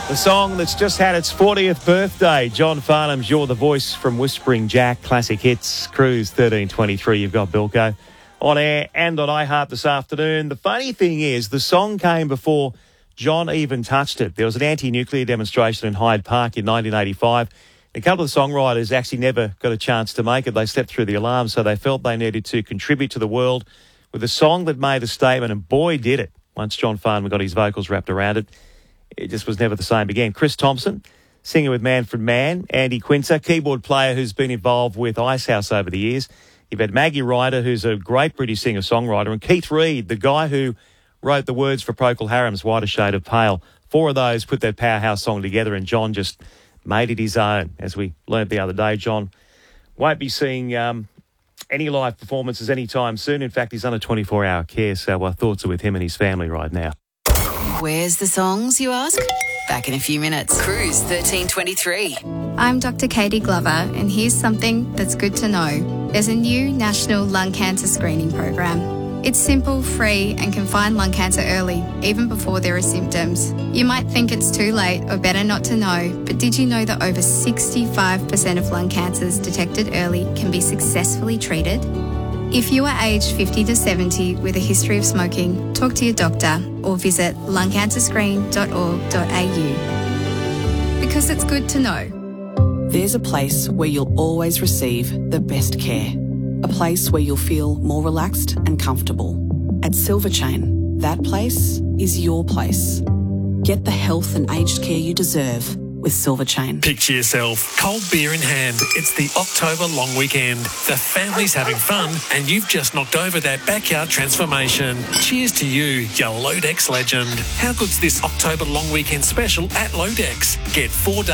The song that's just had its 40th birthday, John Farnham's You're the Voice from Whispering Jack, classic hits, Cruise 1323. You've got Bilko on air and on iHeart this afternoon. The funny thing is, the song came before John even touched it. There was an anti-nuclear demonstration in Hyde Park in 1985. A couple of the songwriters actually never got a chance to make it. They stepped through the alarm, so they felt they needed to contribute to the world with a song that made a statement, and boy, did it. Once John Farnham got his vocals wrapped around it, it just was never the same again. Chris Thompson, singer with Manfred Mann. Andy Quinter, keyboard player who's been involved with Icehouse over the years. You've had Maggie Ryder, who's a great British singer-songwriter, and Keith Reid, the guy who wrote the words for Procol Harum's Whiter Shade of Pale. Four of those put that powerhouse song together, and John just made it his own. As we learned the other day, John won't be seeing any live performances anytime soon. In fact, he's under 24-hour care, so our thoughts are with him and his family right now. Where's the songs, you ask? Back in a few minutes. Cruise 1323. I'm Dr. Katie Glover, and here's something that's good to know. There's a new national lung cancer screening program. It's simple, free, and can find lung cancer early, even before there are symptoms. You might think it's too late or better not to know, but did you know that over 65% of lung cancers detected early can be successfully treated? If you are aged 50 to 70 with a history of smoking, talk to your doctor or visit lungcancerscreen.org.au. Because it's good to know. There's a place where you'll always receive the best care. A place where you'll feel more relaxed and comfortable. At Silverchain, that place is your place. Get the health and aged care you deserve with Silverchain. Picture yourself, cold beer in hand. It's the October long weekend. The family's having fun and you've just knocked over that backyard transformation. Cheers to you, you Lodex legend. How good's this October long weekend special at Lodex? Get 4 days